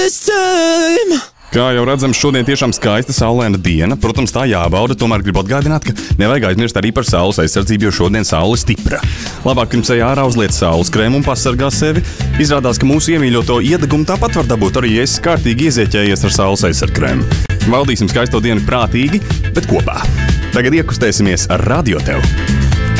Kā jau redzams, šodien tiešām skaista saulaina diena. Protams, tā jābauda, tomēr gribu atgādināt, ka nevajag aizmirst arī par saules aizsardzību, jo šodien saule stipra. Labāk pirms ejā ārā uzliec saules krēmu un pasargā sevi. Izrādās, ka mūsu iemīļoto iedegumu tāpat var dabūt arī, ja esi kārtīgi iezieķējies ar saules aizsardkrēmu. Valdīsim skaisto dienu prātīgi, bet kopā. Tagad iekustēsimies ar Radio Tev.